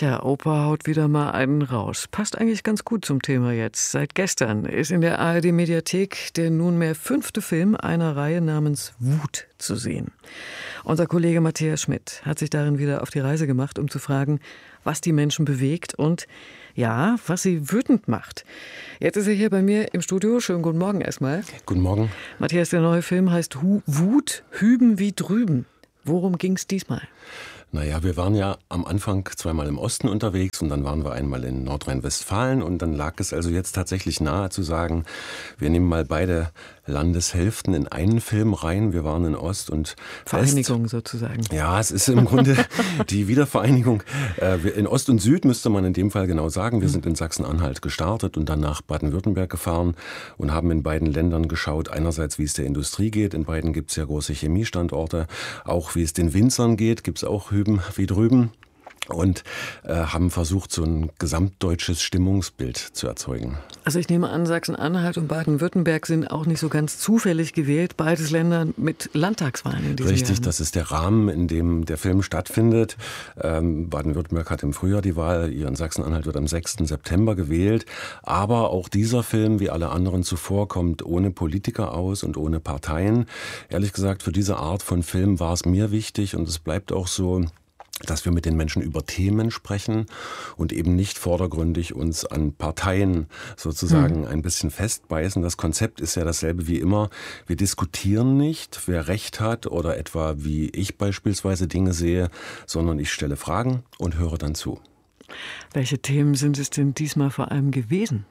Tja, Opa haut wieder mal einen raus. Passt eigentlich ganz gut zum Thema jetzt. Seit gestern ist in der ARD-Mediathek der nunmehr 5. Film einer Reihe namens Wut zu sehen. Unser Kollege Matthias Schmidt hat sich darin wieder auf die Reise gemacht, um zu fragen, was die Menschen bewegt und ja, was sie wütend macht. Jetzt ist er hier bei mir im Studio. Schönen guten Morgen erstmal. Guten Morgen. Matthias, der neue Film heißt Wut, hüben wie drüben. Worum ging's diesmal? Naja, wir waren ja am Anfang zweimal im Osten unterwegs und dann waren wir einmal in Nordrhein-Westfalen und dann lag es also jetzt tatsächlich nahe zu sagen, wir nehmen mal beide Landeshälften in einen Film rein. Wir waren in Ost und Vereinigung West. Sozusagen. Ja, es ist im Grunde die Wiedervereinigung. In Ost und Süd müsste man in dem Fall genau sagen. Wir sind in Sachsen-Anhalt gestartet und dann nach Baden-Württemberg gefahren und haben in beiden Ländern geschaut, einerseits wie es der Industrie geht. In beiden gibt es ja große Chemiestandorte. Auch wie es den Winzern geht, gibt es auch hüben wie drüben. Und haben versucht, so ein gesamtdeutsches Stimmungsbild zu erzeugen. Also ich nehme an, Sachsen-Anhalt und Baden-Württemberg sind auch nicht so ganz zufällig gewählt. Beides Länder mit Landtagswahlen in diesem Jahr. Richtig, das ist der Rahmen, in dem der Film stattfindet. Baden-Württemberg hat im Frühjahr die Wahl, hier in Sachsen-Anhalt wird am 6. September gewählt. Aber auch dieser Film, wie alle anderen zuvor, kommt ohne Politiker aus und ohne Parteien. Ehrlich gesagt, für diese Art von Film war es mir wichtig und es bleibt auch so, dass wir mit den Menschen über Themen sprechen und eben nicht vordergründig uns an Parteien sozusagen ein bisschen festbeißen. Das Konzept ist ja dasselbe wie immer. Wir diskutieren nicht, wer Recht hat oder etwa wie ich beispielsweise Dinge sehe, sondern ich stelle Fragen und höre dann zu. Welche Themen sind es denn diesmal vor allem gewesen?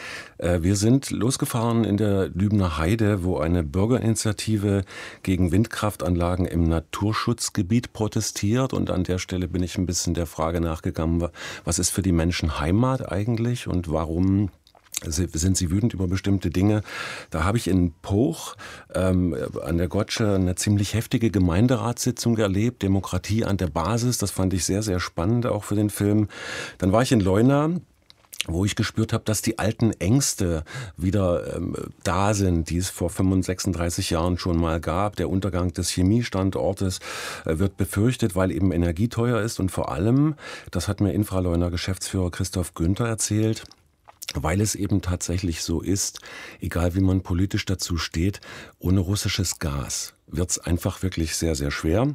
Wir sind losgefahren in der Lübener Heide, wo eine Bürgerinitiative gegen Windkraftanlagen im Naturschutzgebiet protestiert. Und an der Stelle bin ich ein bisschen der Frage nachgegangen, was ist für die Menschen Heimat eigentlich und warum sind sie wütend über bestimmte Dinge. Da habe ich in Poch an der Gotsche eine ziemlich heftige Gemeinderatssitzung erlebt, Demokratie an der Basis. Das fand ich sehr, sehr spannend, auch für den Film. Dann war ich in Leuna, wo ich gespürt habe, dass die alten Ängste wieder da sind, die es vor 36 Jahren schon mal gab. Der Untergang des Chemiestandortes wird befürchtet, weil eben Energie teuer ist und vor allem, das hat mir Infraleuner Geschäftsführer Christoph Günther erzählt, weil es eben tatsächlich so ist, egal wie man politisch dazu steht, ohne russisches Gas wird es einfach wirklich sehr, sehr schwer.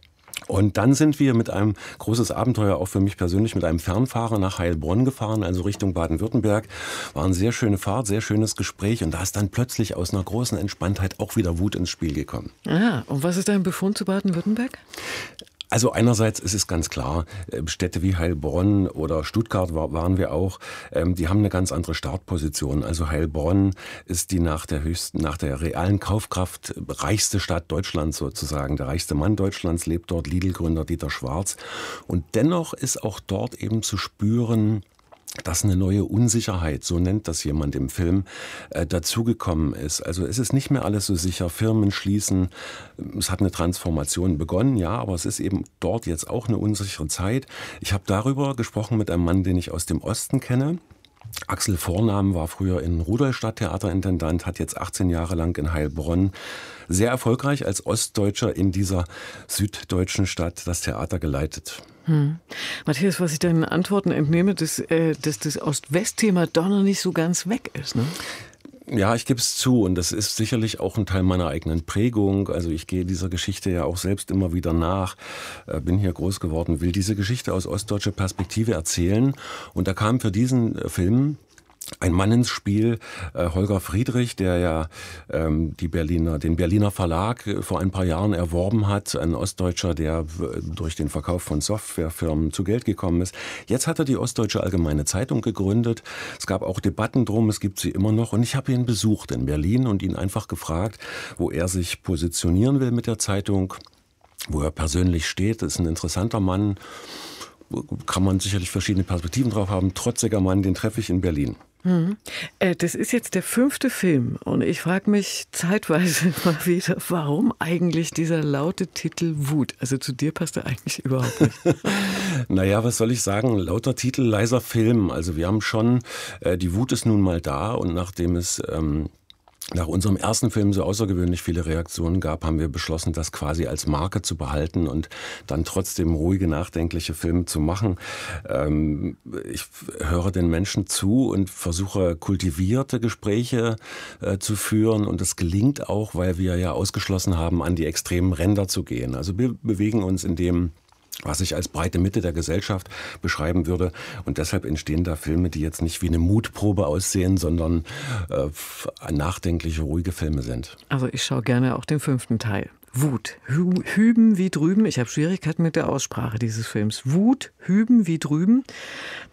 Und dann sind wir mit einem großes Abenteuer, auch für mich persönlich, mit einem Fernfahrer nach Heilbronn gefahren, also Richtung Baden-Württemberg. War eine sehr schöne Fahrt, sehr schönes Gespräch und da ist dann plötzlich aus einer großen Entspanntheit auch wieder Wut ins Spiel gekommen. Ah, und was ist dein Befund zu Baden-Württemberg? Also einerseits ist es ganz klar, Städte wie Heilbronn oder Stuttgart waren wir auch, die haben eine ganz andere Startposition. Also Heilbronn ist die nach der realen Kaufkraft reichste Stadt Deutschlands sozusagen. Der reichste Mann Deutschlands lebt dort, Lidl-Gründer Dieter Schwarz. Und dennoch ist auch dort eben zu spüren, dass eine neue Unsicherheit, so nennt das jemand im Film, dazugekommen ist. Also es ist nicht mehr alles so sicher, Firmen schließen, es hat eine Transformation begonnen, ja, aber es ist eben dort jetzt auch eine unsichere Zeit. Ich habe darüber gesprochen mit einem Mann, den ich aus dem Osten kenne. Axel Vornahm war früher in Rudolstadt Theaterintendant, hat jetzt 18 Jahre lang in Heilbronn sehr erfolgreich als Ostdeutscher in dieser süddeutschen Stadt das Theater geleitet. Matthias, was ich deinen Antworten entnehme, dass das Ost-West-Thema doch noch nicht so ganz weg ist, ne? Ja, ich gebe es zu und das ist sicherlich auch ein Teil meiner eigenen Prägung. Also ich gehe dieser Geschichte ja auch selbst immer wieder nach, bin hier groß geworden, will diese Geschichte aus ostdeutscher Perspektive erzählen. Und da kam für diesen Film ein Mann ins Spiel, Holger Friedrich, der ja den Berliner Verlag vor ein paar Jahren erworben hat, ein Ostdeutscher, der durch den Verkauf von Softwarefirmen zu Geld gekommen ist. Jetzt hat er die Ostdeutsche Allgemeine Zeitung gegründet. Es gab auch Debatten drum, es gibt sie immer noch. Und ich habe ihn besucht in Berlin und ihn einfach gefragt, wo er sich positionieren will mit der Zeitung, wo er persönlich steht. Das ist ein interessanter Mann, kann man sicherlich verschiedene Perspektiven drauf haben. Trotziger Mann, den treffe ich in Berlin. Das ist jetzt der 5. Film und ich frage mich zeitweise mal wieder, warum eigentlich dieser laute Titel Wut? Also zu dir passt er eigentlich überhaupt nicht. Naja, was soll ich sagen? Lauter Titel, leiser Film. Also wir haben schon, die Wut ist nun mal da und nachdem es nach unserem ersten Film so außergewöhnlich viele Reaktionen gab, haben wir beschlossen, das quasi als Marke zu behalten und dann trotzdem ruhige, nachdenkliche Filme zu machen. Ich höre den Menschen zu und versuche kultivierte Gespräche zu führen, und das gelingt auch, weil wir ja ausgeschlossen haben, an die extremen Ränder zu gehen. Also wir bewegen uns in dem, was ich als breite Mitte der Gesellschaft beschreiben würde. Und deshalb entstehen da Filme, die jetzt nicht wie eine Mutprobe aussehen, sondern nachdenkliche, ruhige Filme sind. Also ich schaue gerne auch den 5. Teil. Wut. Hüben wie drüben. Ich habe Schwierigkeiten mit der Aussprache dieses Films. Wut, hüben wie drüben.